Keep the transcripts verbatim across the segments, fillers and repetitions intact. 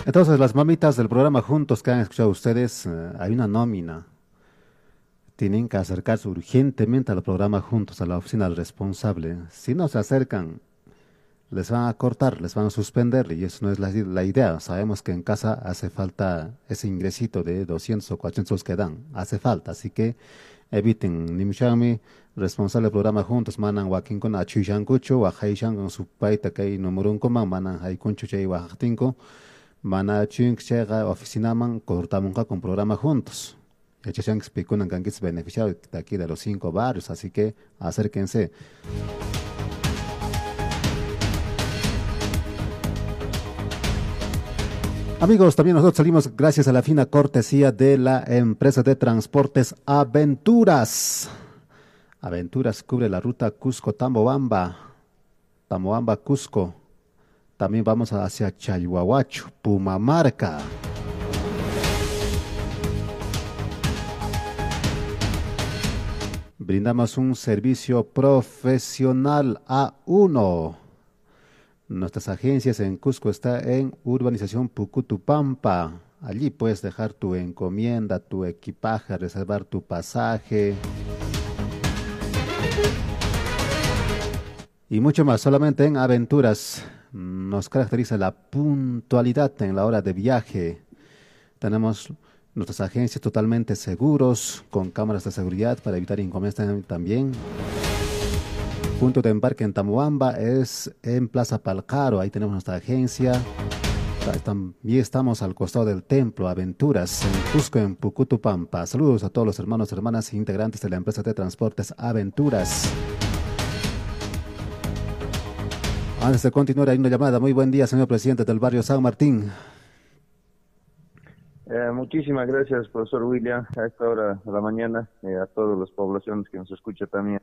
Entonces, las mamitas del programa Juntos que han escuchado ustedes, eh, hay una nómina. Tienen que acercarse urgentemente al programa Juntos, a la oficina del responsable. Si no se acercan, les van a cortar, les van a suspender y eso no es la, la idea. Sabemos que en casa hace falta ese ingresito de doscientos o cuatrocientos que dan. Hace falta, así que eviten. Nimshami, responsable del programa Juntos, manan wakin con achishankucho, wajaishan con su paita que hay número un coma, manan haikuncho chay wajtinko. Mana chunk chega oficina man cortamunca con programa Juntos. Echechan explican que es beneficiario de aquí de los cinco barrios, así que acérquense. Amigos, también nosotros salimos gracias a la fina cortesía de la empresa de transportes Aventuras. Aventuras cubre la ruta Cusco-Tambobamba, Tambobamba-Cusco. También vamos hacia Chalhuahuacho, Pumamarca. Brindamos un servicio profesional a uno. Nuestras agencias en Cusco está en Urbanización Pucutupampa. Allí puedes dejar tu encomienda, tu equipaje, reservar tu pasaje. Y mucho más, solamente en Aventuras. Nos caracteriza la puntualidad en la hora de viaje. Tenemos nuestras agencias totalmente seguros, con cámaras de seguridad para evitar inconvenientes también. Punto de embarque en Tamuamba es en Plaza Palcaro, ahí tenemos nuestra agencia. También estamos al costado del templo Aventuras, en Cusco, en Pucutupampa. Saludos a todos los hermanos y hermanas integrantes de la empresa de transportes Aventuras. Antes de continuar, hay una llamada. Muy buen día, señor presidente del barrio San Martín. Eh, muchísimas gracias, profesor William, a esta hora de la mañana, eh, a todas las poblaciones que nos escuchan también.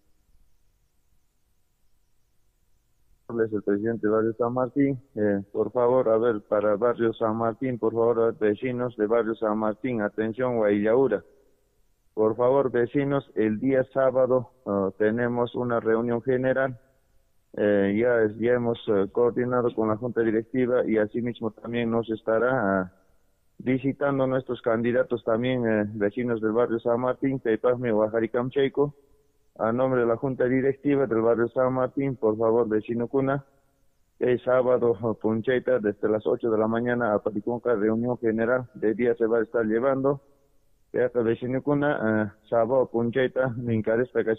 Es el presidente del barrio San Martín. Eh, por favor, a ver, para barrio San Martín, por favor, vecinos de barrio San Martín, atención, Guaillaura. Por favor, vecinos, el día sábado uh, tenemos una reunión general. Eh, ya, ya hemos uh, coordinado con la Junta Directiva y asimismo también nos estará uh, visitando nuestros candidatos también, eh, vecinos del barrio San Martín, Peipasme, Huajaricamcheico. A nombre de la Junta Directiva del barrio San Martín, por favor, vecino Cuna, el sábado, Puncheita, desde las ocho de la mañana a Paticunca, reunión general, de día se va a estar llevando. Peata vecino Cuna, uh, sábado, Puncheita, Mincares, Pecach,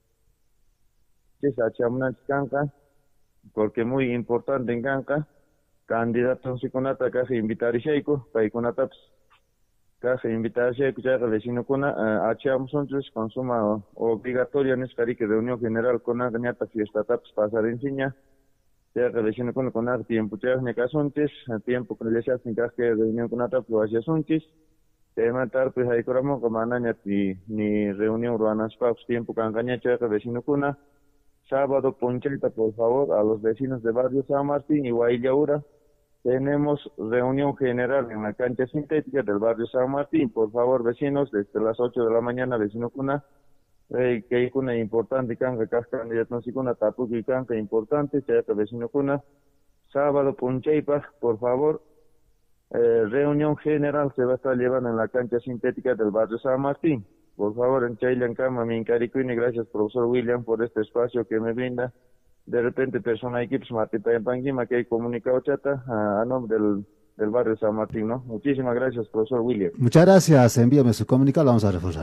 Canca, porque muy importante en Canca, candidato si Kunata, Caja invitar y Sheiko, Paikunataps. Caja invitar a Sheiko, ya vecino Cuna, achamos entonces consuma obligatoria en esta que reunión general con la gañata fiesta taps pasar en Ciña. Ya vecino Cuna con el tiempo, ya me casuntis, tiempo que le se hacen caja de reunión con Ataps, lo hacía suntis. Te matar pues ahí coramos como anaña ni ni reunión ruanas paps, tiempo que engaña ya vecino Cuna. Sábado, Poncheta, por favor, a los vecinos de barrio San Martín y Guaillaura. Tenemos reunión general en la cancha sintética del barrio San Martín. Por favor, vecinos, desde las ocho de la mañana, vecino Cuna, eh, que hay una importante canca, casca, candidato, una tapuca y canca importante, chayata, vecino Cuna. Sábado, Poncheipa, por favor, eh, reunión general se va a estar llevando en la cancha sintética del barrio San Martín. Por favor, en Chaylan Cama, mi Caricuini, gracias, profesor William, por este espacio que me brinda. De repente, persona equipos, Martita en Panguima, que hay comunicado chata a, a nombre del, del barrio San Martín, ¿no? Muchísimas gracias, profesor William. Muchas gracias, envíame su comunicado, lo vamos a reforzar.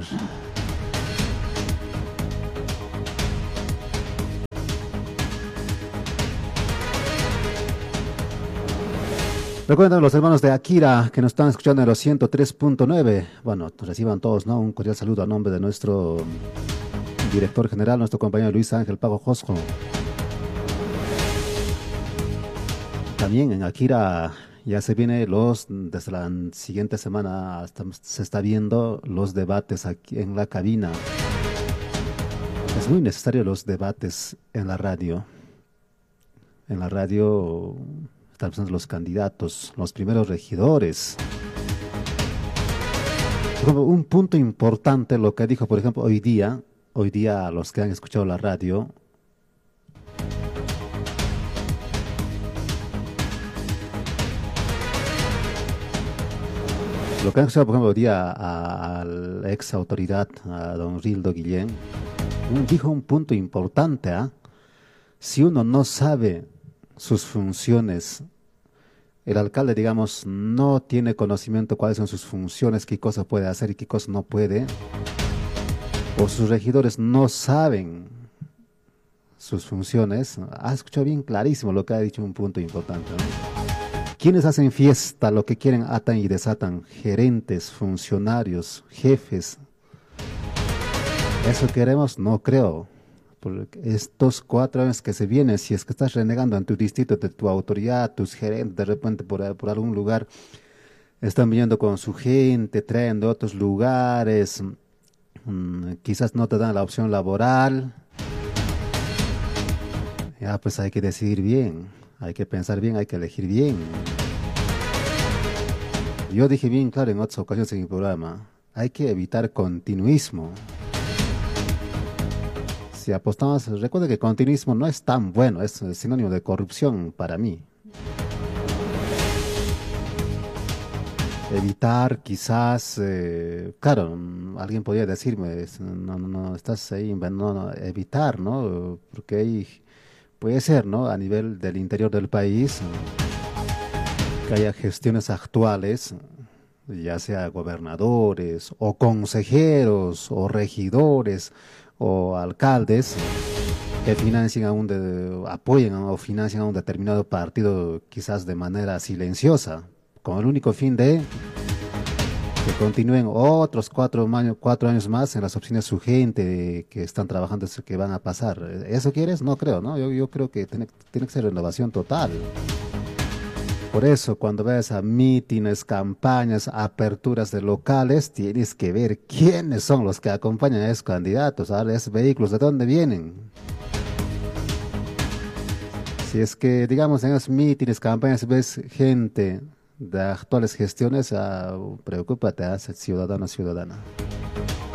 Recuerden los hermanos de Akira que nos están escuchando en los ciento tres punto nueve. Bueno, reciban todos, ¿no? Un cordial saludo a nombre de nuestro director general, nuestro compañero Luis Ángel Pago Josco. También en Akira ya se viene los, desde la siguiente semana hasta se está viendo los debates aquí en la cabina. Es muy necesario los debates en la radio. En la radio están pensando los candidatos, los primeros regidores. Un punto importante lo que dijo, por ejemplo, hoy día, hoy día los que han escuchado la radio, Lo que han escuchado, por ejemplo, hoy día a, a la ex autoridad, a don Rildo Guillén, dijo un punto importante, ¿ah? Si uno no sabe sus funciones, el alcalde, digamos, no tiene conocimiento cuáles son sus funciones, qué cosas puede hacer y qué cosas no puede, o sus regidores no saben sus funciones, ha escuchado bien clarísimo lo que ha dicho, un punto importante, ¿no? Quienes hacen fiesta, lo que quieren, atan y desatan, gerentes, funcionarios, jefes. ¿Eso queremos? No creo. Porque estos cuatro años que se vienen, si es que estás renegando en tu distrito de tu autoridad, tus gerentes, de repente por, por algún lugar, están viniendo con su gente, traen de otros lugares, mmm, quizás no te dan la opción laboral. Ya, pues hay que decidir bien, hay que pensar bien, hay que elegir bien. Yo dije bien claro en otras ocasiones en mi programa, hay que evitar continuismo. Si apostamos, recuerda que continuismo no es tan bueno, es sinónimo de corrupción para mí. Evitar quizás, eh, claro, alguien podría decirme, no, no, no, estás ahí, no, no, evitar, ¿no? Porque ahí puede ser, ¿no? A nivel del interior del país, que haya gestiones actuales, ya sea gobernadores o consejeros o regidores o alcaldes, que financien a un de, apoyen o financien a un determinado partido quizás de manera silenciosa, con el único fin de que continúen otros cuatro años, cuatro años más en las oficinas su gente que están trabajando, que van a pasar. ¿Eso quieres? No creo, ¿no? Yo, yo creo que tiene, tiene que ser renovación total. Por eso, cuando veas a mítines, campañas, aperturas de locales, tienes que ver quiénes son los que acompañan a esos candidatos, a esos vehículos, de dónde vienen. Si es que, digamos, en esos mítines, campañas, ves gente de actuales gestiones, uh, preocúpate, uh, ciudadano, ciudadana.